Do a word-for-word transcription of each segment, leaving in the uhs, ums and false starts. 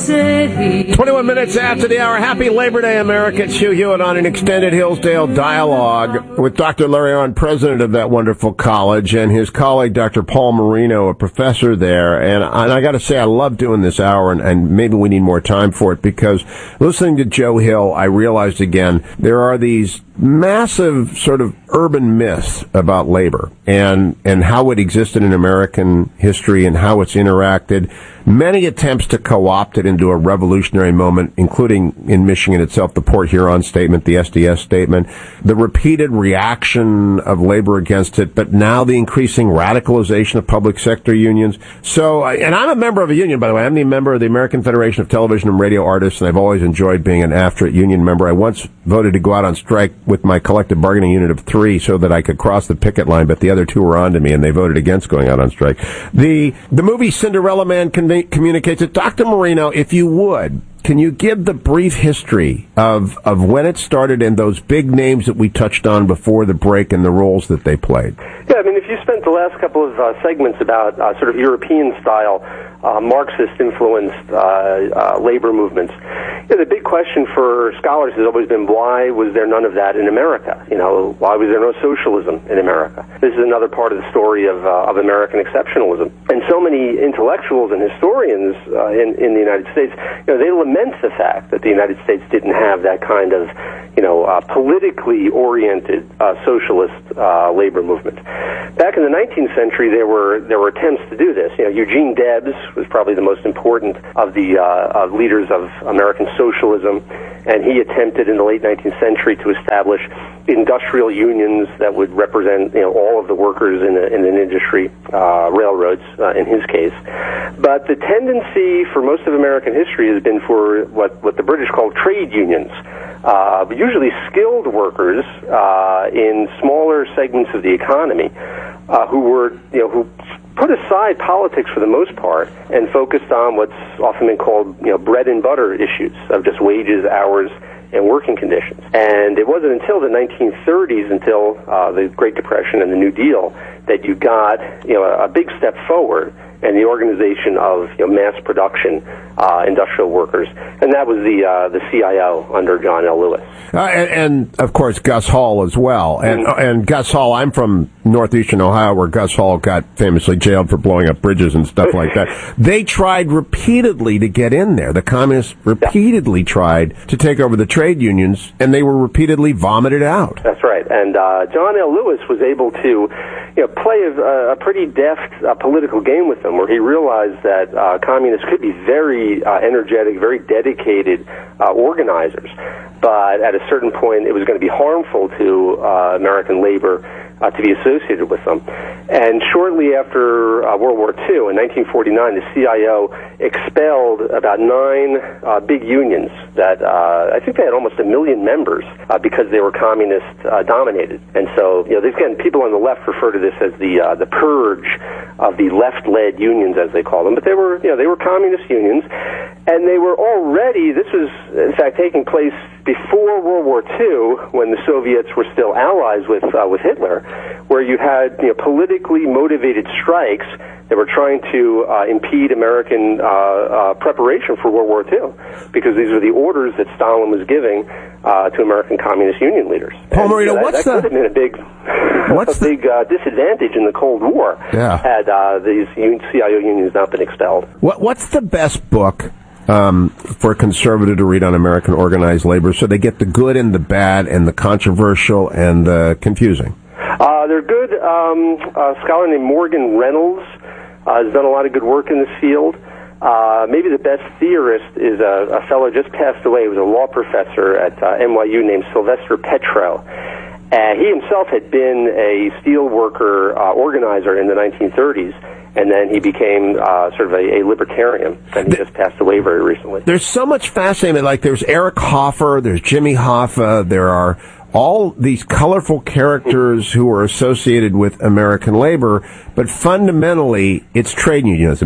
say. twenty-one minutes after the hour. Happy Labor Day, America. It's Hugh Hewitt on an extended Hillsdale dialogue with Doctor Larry Arnn, president of that wonderful college, and his colleague, Doctor Paul Marino, a professor there. And, and I got to say, I love doing this hour, and, and maybe we need more time for it, because listening to Joe Hill, I realized again, there are these massive sort of urban myths about labor and, and how it existed in American history and how it's interacted. Many attempts to co-opt it into a revolutionary moment, including in Michigan itself, the Port Huron statement, the S D S statement, the repeated reaction of labor against it, but now the increasing radicalization of public sector unions. So, and I'm a member of a union, by the way. I'm the member of the American Federation of Television and Radio Artists, and I've always enjoyed being an AFTRA union member. I once voted to go out on strike with my collective bargaining unit of three so that I could cross the picket line, but the other two were on to me, and they voted against going out on strike. The the movie Cinderella Man conve- communicates it. Doctor Marino, if you would, can you give the brief history of, of when it started and those big names that we touched on before the break and the roles that they played? Yeah, I mean, if you spent the last couple of uh, segments about uh, sort of European-style, uh, Marxist-influenced uh, uh, labor movements, you know, the big question for scholars has always been, why was there none of that in America? You know, why was there no socialism in America? This is another part of the story of, uh, of American exceptionalism. And so many intellectuals and historians uh, in, in the United States, you know, they lament the fact that the United States didn't have that kind of, you know, uh, politically oriented uh, socialist uh, labor movement. Back in the nineteenth century, there were there were attempts to do this. You know, Eugene Debs was probably the most important of the uh, of leaders of American socialism, and he attempted in the late nineteenth century to establish industrial unions that would represent, you know, all of the workers in, a, in an industry, uh, railroads uh, in his case. But the tendency for most of American history has been for what, what the British called trade unions, uh, usually skilled workers uh, in smaller segments of the economy, uh, who were, you know, who put aside politics for the most part and focused on what's often been called, you know, bread and butter issues of just wages, hours, and working conditions. And it wasn't until the nineteen thirties, until uh, the Great Depression and the New Deal, that you got, you know, a, a big step forward and the organization of, you know, mass production uh, industrial workers, and that was the uh, the C I O under John L. Lewis, uh, and, and of course Gus Hall as well. And mm-hmm. and Gus Hall, I'm from northeastern Ohio, where Gus Hall got famously jailed for blowing up bridges and stuff like that. They tried repeatedly to get in there. The communists repeatedly yeah. tried to take over the trade unions, and they were repeatedly vomited out. That's right. And uh, John L. Lewis was able to, you know, play a, a pretty deft uh, political game with them, where he realized that uh, communists could be very uh, energetic, very dedicated uh, organizers, but at a certain point it was going to be harmful to uh, American labor uh, to be associated with them. And shortly after uh, World War Two, in nineteen forty-nine, the C I O expelled about nine uh, big unions that uh, I think they had almost a million members uh, because they were communist uh, dominated. And so, you know, again, people on the left refer to this as the uh, the purge of the left-led unions, as they call them. But they were, you know, they were communist unions, and they were already. This was, in fact, taking place before World War Two, when the Soviets were still allies with uh, with Hitler, where you had, you know, politically motivated strikes that were trying to uh, impede American uh, uh, preparation for World War Two, because these were the orders that Stalin was giving uh, to American Communist Union leaders. Paul Marino, that, what's that the... could have been a big, what's a big uh, disadvantage in the Cold War yeah. had uh, these C I O unions not been expelled. What, what's the best book um, for a conservative to read on American organized labor, so they get the good and the bad and the controversial and the confusing? Uh, they're good. Um, a scholar named Morgan Reynolds uh, has done a lot of good work in this field. Uh, maybe the best theorist is a, a fellow just passed away. He was a law professor at uh, N Y U named Sylvester Petro. Uh, he himself had been a steel worker uh, organizer in the nineteen thirties, and then he became uh, sort of a, a libertarian, and he just passed away very recently. There's so much fascinating. Like, there's Eric Hoffer, there's Jimmy Hoffa, there are all these colorful characters who are associated with American labor, but fundamentally, it's trade unionism, isn't it?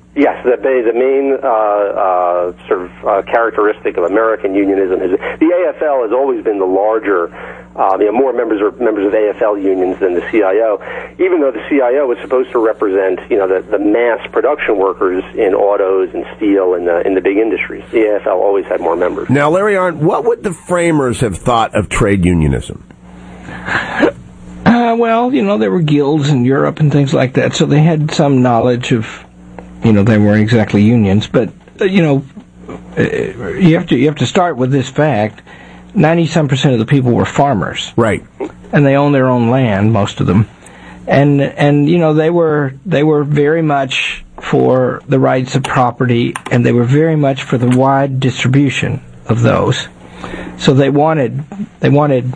Yes, the, the main uh, uh, sort of uh, characteristic of American unionism is the A F L has always been the larger, uh, you know, more members are members of A F L unions than the C I O, even though the C I O is supposed to represent, you know, the, the mass production workers in autos and steel and the, in the big industries. The A F L always had more members. Now, Larry Arnn, what would the framers have thought of trade unionism? Uh, well, you know, there were guilds in Europe and things like that, so they had some knowledge of, you know, they weren't exactly unions, but, uh, you know, uh, you have to you have to start with this fact. ninety-some percent of the people were farmers. Right. And they owned their own land, most of them. And, and you know, they were they were very much for the rights of property, and they were very much for the wide distribution of those. So they wanted they wanted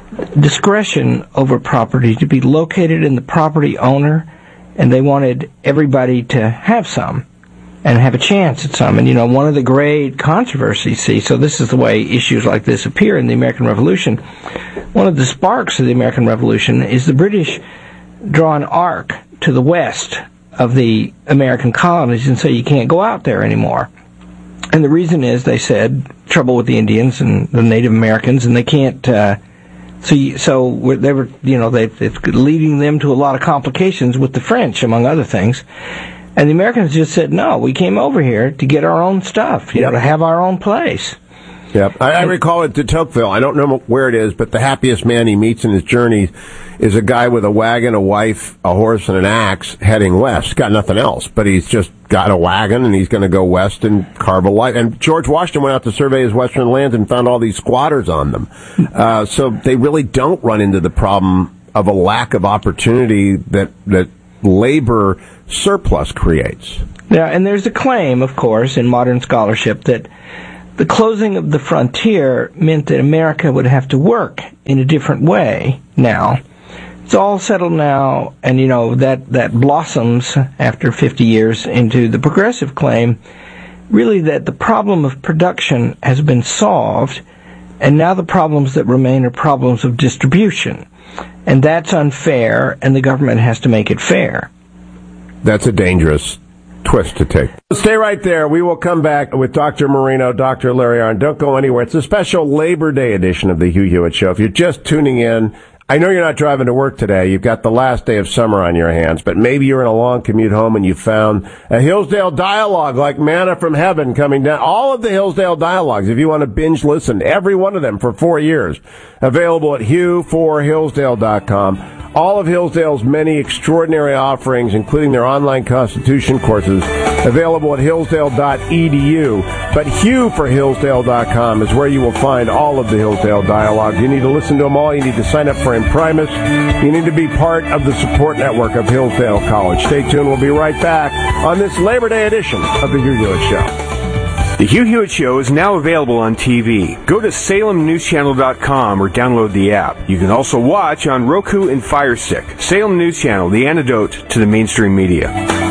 discretion over property to be located in the property owner, and they wanted everybody to have some and have a chance at some. And, you know, one of the great controversies, see, so this is the way issues like this appear in the American Revolution. One of the sparks of the American Revolution is the British draw an arc to the west of the American colonies and say you can't go out there anymore. And the reason is, they said, trouble with the Indians and the Native Americans, and they can't... Uh, So, you, so they were, you know, they, it's leading them to a lot of complications with the French, among other things. And the Americans just said, no, we came over here to get our own stuff, you yep. know, to have our own place. Yep. I, I recall it to Tocqueville. I don't know where it is, but the happiest man he meets in his journey is a guy with a wagon, a wife, a horse, and an axe heading west. Got nothing else, but he's just got a wagon, and he's going to go west and carve a life. And George Washington went out to survey his western lands and found all these squatters on them. Uh, so they really don't run into the problem of a lack of opportunity that, that labor surplus creates. Yeah, and there's a claim, of course, in modern scholarship that the closing of the frontier meant that America would have to work in a different way now. It's all settled now, and, you know, that, that blossoms after fifty years into the progressive claim, really, that the problem of production has been solved, and now the problems that remain are problems of distribution. And that's unfair, and the government has to make it fair. That's a dangerous twist to take. Stay right there. We will come back with Doctor Marino, Doctor Larry Arnn. Don't go anywhere. It's a special Labor Day edition of the Hugh Hewitt Show. If you're just tuning in, I know you're not driving to work today. You've got the last day of summer on your hands, but maybe you're in a long commute home and you found a Hillsdale dialogue like manna from heaven coming down. All of the Hillsdale dialogues, if you want to binge listen, every one of them for four years, available at hugh for hillsdale dot com. All of Hillsdale's many extraordinary offerings, including their online Constitution courses, available at hillsdale dot e d u. But hugh for hillsdale dot com is where you will find all of the Hillsdale dialogue. You need to listen to them all. You need to sign up for Imprimis. You need to be part of the support network of Hillsdale College. Stay tuned. We'll be right back on this Labor Day edition of the Hugh Hewitt Show. The Hugh Hewitt Show is now available on T V. Go to salem news channel dot com or download the app. You can also watch on Roku and Fire Stick. Salem News Channel, the antidote to the mainstream media.